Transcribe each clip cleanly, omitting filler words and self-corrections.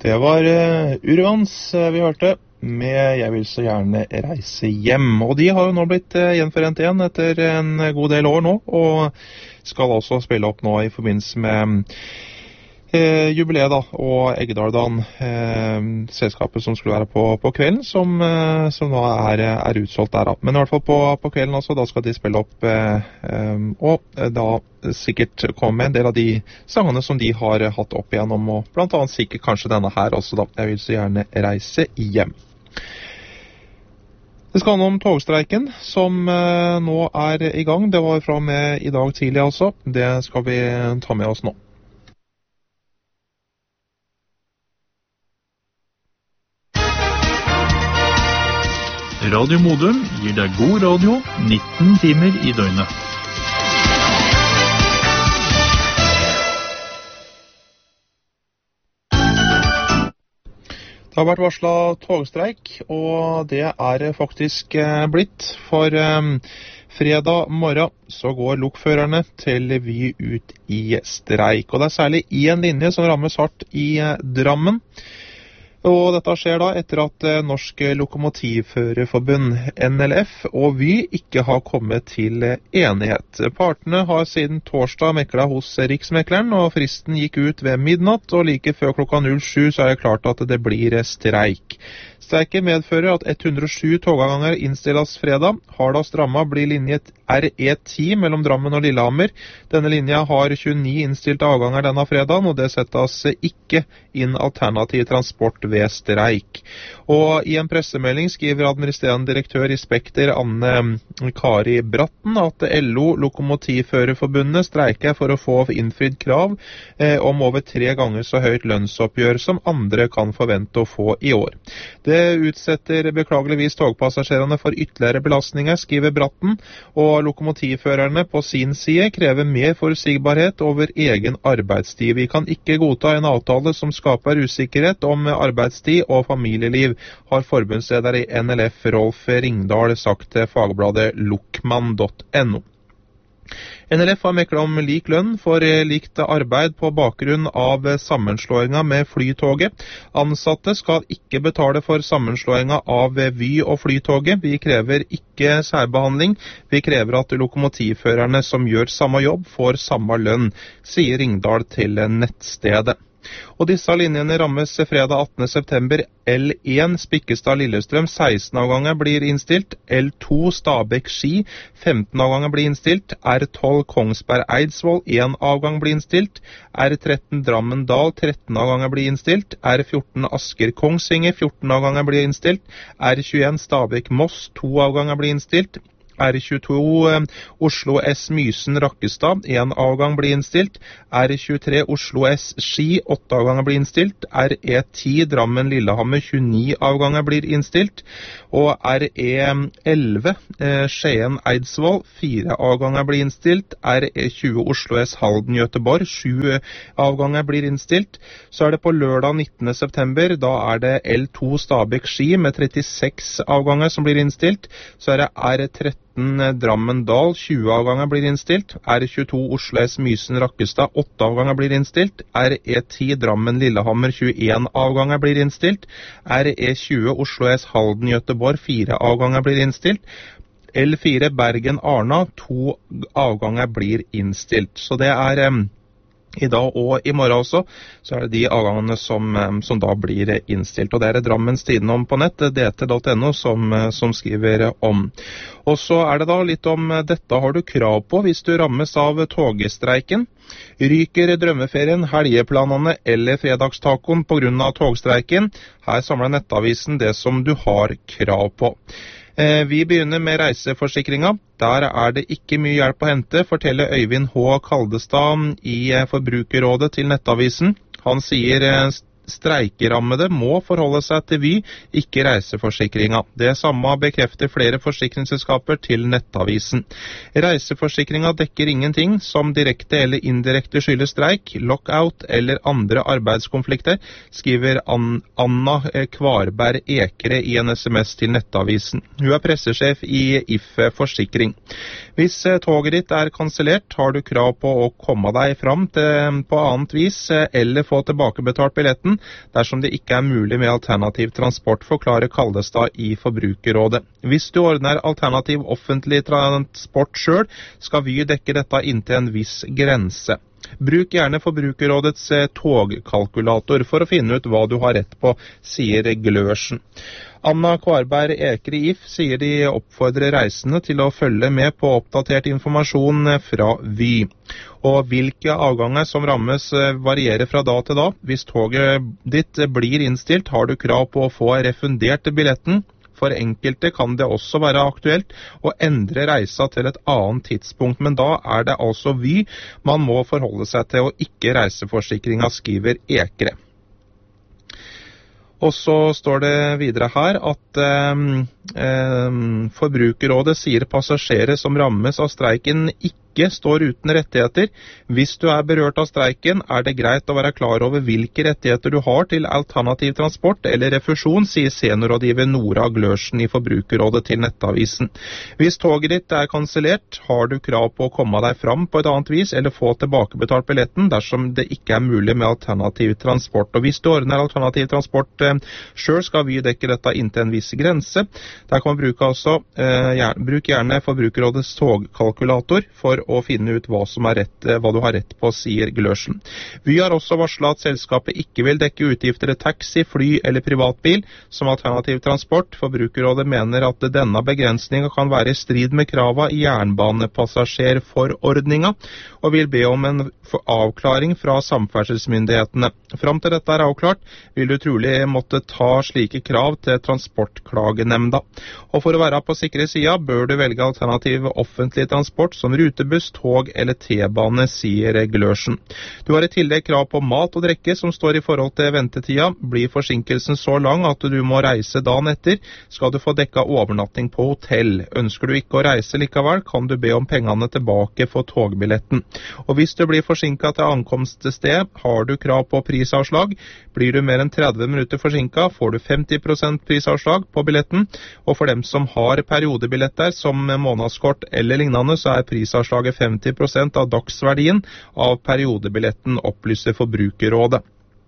Det var Urvans vi hørte med «Jeg vil så gjerne reise hjem». Og de har jo nå blitt gjenforent igjen etter en god del år nå, og skal også spille opp nå i forbindelse med jubileet da, og Eggedaldan, selskapet som skulle være på kvelden, som nå er utsolgt der da. Men i hvert fall på kvelden også, da skal de spille opp, og da sikkert komme med en del av de sangene som de har hatt opp igjennom, og blant annet sikkert kanskje denne her også da. Jeg vil så gjerne reise hjem. Det skal handle om togstreiken, som nå er i gang. Det var fra med i dag tidlig altså. Det skal vi ta med oss nå. Radio Modum gir deg god radio 19 timer i døgnet. Det har vært varslet togstreik, og det er faktisk blitt. For fredag morgen så går lokførerne til Vy ut i streik. Og det er særlig en linje som rammes hardt i Drammen. Og dette skjer da etter at Norsk Lokomotivførerforbund, NLF, og Vy ikke har kommet til enighet. Partene har siden torsdag meklet hos Riksmekleren, og fristen gikk ut ved midnatt, og like før klokka 07 så er det klart at det blir streik. Streiken medfører at 107 togavganger innstilles fredag. Hardest rammet blir linje RE10 mellom Drammen og Lillehammer. Denne linja har 29 innstilte avganger denne fredagen, og det settes ikke inn alternativ transport ved streik. Og i en pressemelding skriver administrerende direktør i Spekter, Anne Kari Bratten, at LO Lokomotivførerforbundet streiker for å få innfridd krav om over 3 ganger så høyt lønnsoppgjør som andre kan forvente å få i år. Det utsetter beklageligvis togpassasjerene for ytterligere belastninger, skriver Bratten, og lokomotivførerne på sin side krever mer forutsigbarhet over egen arbeidstid. Vi kan ikke godta en avtale som skaper usikkerhet om arbeidstid og familieliv, har forbundsleder i NLF Rolf Ringdal sagt til fagbladet lokman.no. NLF har meklet om lik lønn for likt arbeid på bakgrunn av sammenslåingen med Flytoget. Ansatte skal ikke betale for sammenslåingen av Vy og Flytoget. Vi krever ikke særbehandling. Vi krever at lokomotivførerne som gjør samme jobb får samme lønn, sier Ringdal til nettstedet. Og disse linjene rammes fredag 18. september. L1 Spikkestad-Lillestrøm 16 avganger blir innstilt. L2 Stabekk-Ski 15 avganger blir innstilt. R12 Kongsberg-Eidsvoll 1 avgang blir innstilt. R13 Drammen-Dal 13 avganger blir innstilt. R14 Asker-Kongsvinger 14 avganger blir innstilt. R21 Stabekk-Moss 2 avganger blir innstilt. R22 Oslo S Mysen-Rakkestad 1 avgang blir innstilt. R23 Oslo S Ski 8 avganger blir innstilt. RE10 Drammen-Lillehammer 29 avganger blir innstilt. Og RE11 Skien-Eidsvoll 4 avganger blir innstilt. RE20 Oslo S Halden-Göteborg 7 avganger blir innstilt. Så er det på lørdag 19. september, da er det L2 Stabekk-Ski med 36 avganger som blir innstilt. Så er det R13 Drammen-Dal 20 avganger blir innstilt. R22 Oslo S Mysen-Rakkestad 8 avganger blir innstilt. RE10 Drammen-Lillehammer 21 avganger blir innstilt. RE20 Oslo S Halden-Göteborg 4 avganger blir innstilt. L4 Bergen-Arna 2 avganger blir innstilt. Så det er i dag og i morgen også, så er det de avgangene som da blir innstilt. Og det er Drammens Tidende om på nett, dt.no, som skriver om. Og så er det da litt om dette har du krav på hvis du rammes av togstreiken. Ryker drømmeferien, helgeplanene eller fredagstakoen på grunn av togstreiken? Her samler Nettavisen det som du har krav på. Vi begynner med reiseforsikringa. Der er det ikke mye hjelp å hente, forteller Øyvind H. Kaldestad i Forbrukerrådet til Nettavisen. Han sier streikerammede må forholde seg til Vy, ikke reiseforsikringa. Det samme bekrefter flere forsikringsselskaper til Nettavisen. Reiseforsikringa dekker ingenting som direkte eller indirekte skyldes streik, lockout eller andre arbeidskonflikter, skriver Anna Kvarberg Ekre i en SMS til Nettavisen. Hun er pressesjef i If Forsikring. Hvis toget ditt er kansellert, har du krav på å komme deg fram på annet vis eller få tilbakebetalt billetten. billetten dersom det ikke er mulig med alternativ transport, forklarer Kaldestad i Forbrukerrådet. Hvis du ordner alternativ offentlig transport selv, skal Vy dekke dette inntil en viss grense. Bruk gjerne Forbrukerrådets togkalkulator for å finne ut hva du har rett på, sier Glørsen. Anna Kvarberg Eker i IF sier de oppfordrer reisende til å følge med på oppdatert informasjon fra Vy. Og hvilke avganger som rammes varierer fra dag til dag. Hvis toget ditt blir innstilt, har du krav på å få refundert billetten. For enkelte kan det også være aktuelt å endre reisa til et annet tidspunkt, men da er det altså Vy man må forholde seg til, og ikke reiseforsikringa, skriver Ekre. Og så står det videre her at Forbrukerrådet sier passasjerer som rammes av streiken ikke står uten rettigheter. Hvis du er berørt av streiken, er det greit å være klar over hvilke rettigheter du har til alternativ transport eller refusjon, sier seniorrådgiver Nora Glørsen i Forbrukerrådet til Nettavisen. Hvis toget ditt er kansellert, har du krav på å komme deg fram på et annet vis eller få tilbakebetalt billetten dersom det ikke er mulig med alternativ transport. Og hvis du ordner alternativ transport selv, skal vi dekke dette inntil en viss grense. Der kan man bruk gjerne Forbrukerrådets togkalkulator for å finne ut hva du har rett på, sier Glørsen. Vi har også varslet at selskapet ikke vil dekke utgifter til taxi, fly eller privatbil som alternativ transport. Forbrukerrådet mener at denne begrensningen kan være i strid med krava i jernbanepassasjerforordninga, og vil be om en avklaring fra samferdselsmyndighetene. Fram til dette er avklart, vil du trolig måtte ta slike krav til Transportklagenemnda. Og for å være på sikre sida, bør du velge alternativ offentlig transport som rutebuss, tog eller T-bane, sier Glørsen. Du har i tillegg krav på mat og drikke som står i forhold til ventetida. Blir forsinkelsen så lang at du må reise dagen etter, skal du få dekka overnatting på hotell. Ønsker du ikke å reise likevel, kan du be om pengene tilbake for togbilletten. Og hvis du blir forsinket til ankomststed, har du krav på prisavslag. Blir du mer enn 30 minutter forsinket, får du 50% prisavslag på billetten, og for dem som har periodebilletter som månedskort eller lignende, så er prisavslaget 50% av dagsverdien av periodebilletten, opplyser Forbrukerrådet.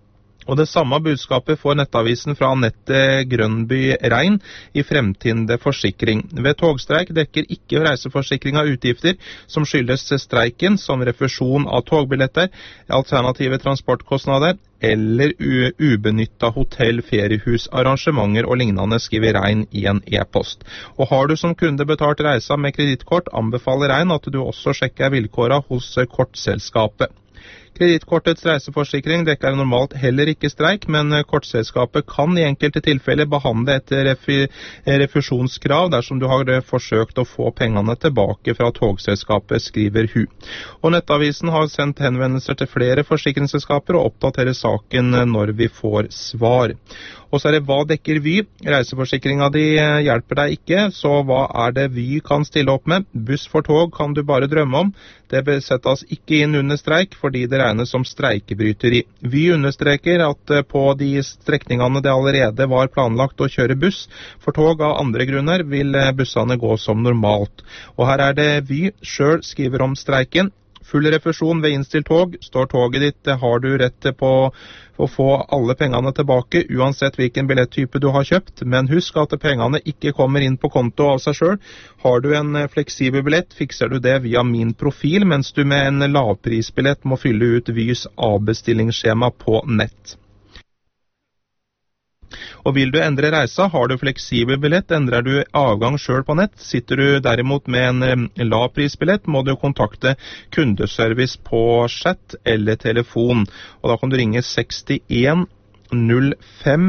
Og det samme budskapet får Nettavisen fra Anette Grønby Rein i Fremtinde Forsikring. Ved togstreik dekker ikke reiseforsikringa utgifter som skyldes streiken, som refusjon av togbilletter, alternative transportkostnader eller ubenyttet hotell, feriehus, arrangementer og lignende, skriver Rein i en e-post. Og har du som kunde betalt reisa med kredittkort, anbefaler Rein at du også sjekker vilkårene hos kortselskapet. Kredittkortets reiseforsikring dekker normalt heller ikke streik, men kortselskapet kan i enkelte tilfeller behandle etter refusjonskrav dersom du har forsøkt å få pengene tilbake fra togselskapet, skriver hun. Og Nettavisen har sendt henvendelser til flere forsikringsselskaper og oppdaterer saken når vi får svar. Og så er det hva dekker Vy? Reiseforsikringa di hjelper deg ikke, så hva er det Vy kan stille opp med? Buss for tog kan du bare drømme om. Det besettes ikke inn under streik fordi det regnes som streikebryteri. Vy understreker at på de strekningene det allerede var planlagt å kjøre buss for tog av andre grunner, vil bussene gå som normalt. Og her er det Vy selv skriver om streiken. Full refusjon ved innstilt tog. Står toget ditt, har du rett på å få alle pengene tilbake, uansett hvilken billetttype du har kjøpt. Men husk at pengene ikke kommer inn på konto av seg selv. Har du en fleksibel billett, fikser du det via Min Profil, mens du med en lavprisbillett må fylle ut Vys avbestillingsskjema på nett. Og vil du endre reisa, har du fleksibel billett, endrer du avgang selv på nett. Sitter du derimot med en lavprisbillett, må du kontakte kundeservice på chat eller telefon. Og da kan du ringe 61 05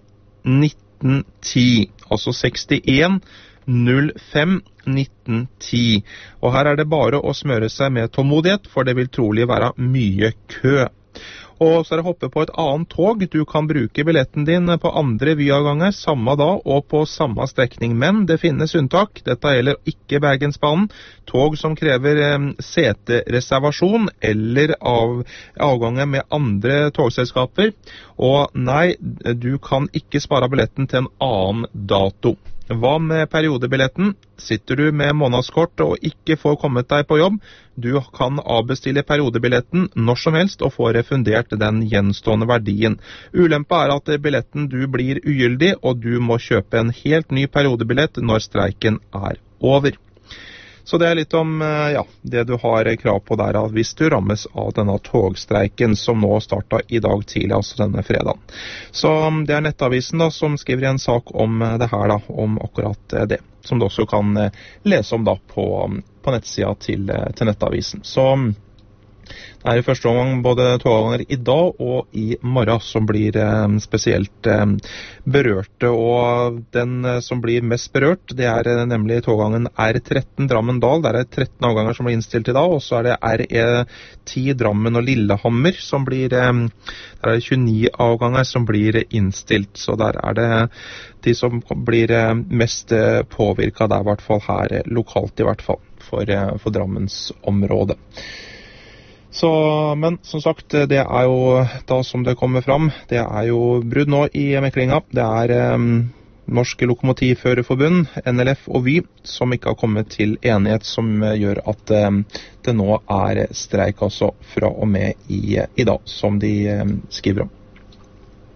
1910, altså 61 05 1910. Og her er det bare å smøre seg med tålmodighet, for det vil trolig være mye kø. Og så er det hoppe på et annet tog. Du kan bruke billetten din på andre Vy-avganger samme dag og på samme strekning, men det finnes unntak. Dette gjelder ikke Bergensbanen. Tog som krever setereservasjon eller avganger med andre togselskaper. Og nei, du kan ikke spare billetten til en annen dato. Hva med periodebilletten? Sitter du med månedskort og ikke får kommet deg på jobb, du kan avbestille periodebilletten når som helst og få refundert den gjenstående verdien. Ulempe er at billetten du blir ugyldig, og du må kjøpe en helt ny periodebillett når streiken er over. Så det er litt om det du har krav på der hvis du rammes av denne togstreiken som nå startet i dag tidlig, altså denne fredagen. Så det er Nettavisen da, som skriver en sak om det her, da, om akkurat det, som du også kan lese om da, på nettsida til Nettavisen. Så det er i første omgang både togganger i dag og i morgen som blir spesielt berørte, og den som blir mest berørt, det er nemlig toggangen R13 Drammen-Dal. Der er 13 avganger som blir innstilt i dag, og så er det RE10 Drammen og Lillehammer som blir, der er det 29 avganger som blir innstilt, så der er det de som blir mest påvirket der, i hvert fall her lokalt i hvert fall, for Drammens område. Så, men som sagt, det er jo da som det kommer fram, det er jo brudd nå i meklinga. Det er Norsk Lokomotivførerforbund, NLF og Vy, som ikke har kommet til enighet, som gjør at det nå er streik altså fra og med i dag, som de skriver om.